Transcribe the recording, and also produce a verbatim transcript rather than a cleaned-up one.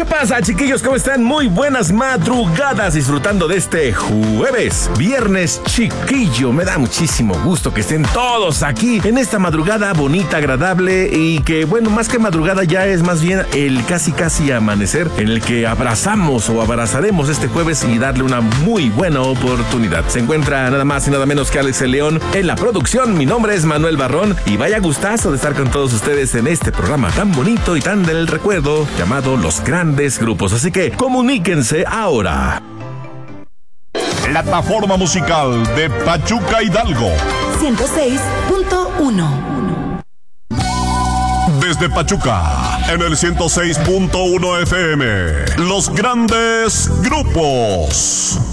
¿Qué pasa, chiquillos? ¿Cómo están? Muy buenas madrugadas, disfrutando de este jueves, viernes chiquillo. Me da muchísimo gusto que estén todos aquí en esta madrugada bonita, agradable y que, bueno, más que madrugada ya es más bien el casi casi amanecer en el que abrazamos o abrazaremos este jueves y darle una muy buena oportunidad. Se encuentra nada más y nada menos que Alex el León en la producción. Mi nombre es Manuel Barrón y vaya gustazo de estar con todos ustedes en este programa tan bonito y tan del recuerdo llamado Los Grandes Grupos. Así que comuníquense ahora. Plataforma musical de Pachuca Hidalgo. ciento seis punto uno. Desde Pachuca, en el ciento seis punto uno F M. Los Grandes Grupos.